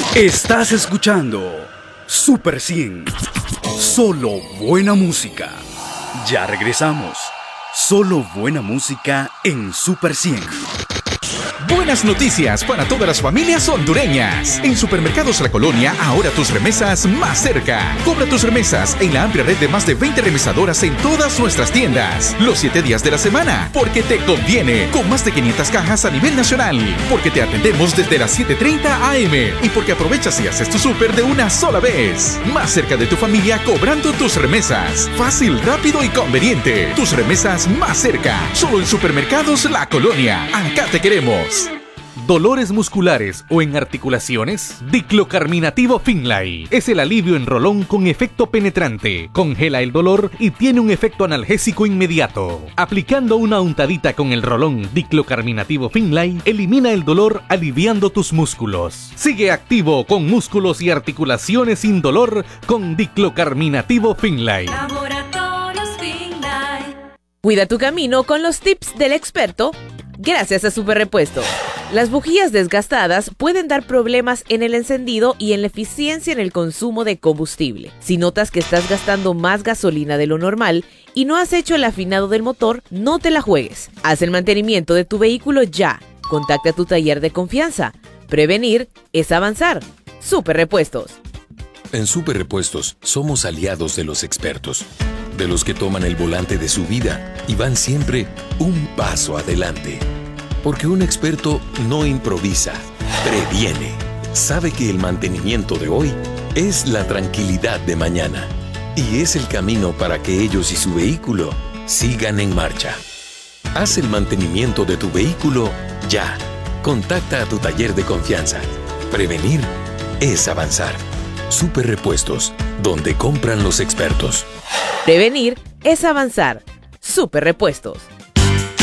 Estás escuchando Super 100. Solo buena música. Ya regresamos. Solo buena música en Super 100. Buenas noticias para todas las familias hondureñas. En Supermercados La Colonia, ahora tus remesas más cerca. Cobra tus remesas en la amplia red de más de 20 remesadoras en todas nuestras tiendas. Los 7 días de la semana, porque te conviene. Con más de 500 cajas a nivel nacional. Porque te atendemos desde las 7:30 AM. Y porque aprovechas y haces tu súper de una sola vez. Más cerca de tu familia cobrando tus remesas. Fácil, rápido y conveniente. Tus remesas más cerca. Solo en Supermercados La Colonia. Acá te queremos. ¿Dolores musculares o en articulaciones? Diclocarminativo Finlay es el alivio en rolón con efecto penetrante. Congela el dolor y tiene un efecto analgésico inmediato. Aplicando una untadita con el rolón Diclocarminativo Finlay, elimina el dolor aliviando tus músculos. Sigue activo con músculos y articulaciones sin dolor con Diclocarminativo Finlay. Laboratorios Finlay. Cuida tu camino con los tips del experto. Gracias a Super Repuestos. Las bujías desgastadas pueden dar problemas en el encendido y en la eficiencia en el consumo de combustible. Si notas que estás gastando más gasolina de lo normal y no has hecho el afinado del motor, no te la juegues. Haz el mantenimiento de tu vehículo ya. Contacta a tu taller de confianza. Prevenir es avanzar. Super Repuestos. En Super Repuestos somos aliados de los expertos, de los que toman el volante de su vida y van siempre un paso adelante. Porque un experto no improvisa, previene. Sabe que el mantenimiento de hoy es la tranquilidad de mañana y es el camino para que ellos y su vehículo sigan en marcha. Haz el mantenimiento de tu vehículo ya. Contacta a tu taller de confianza. Prevenir es avanzar. Super Repuestos, donde compran los expertos. Prevenir es avanzar. Super Repuestos.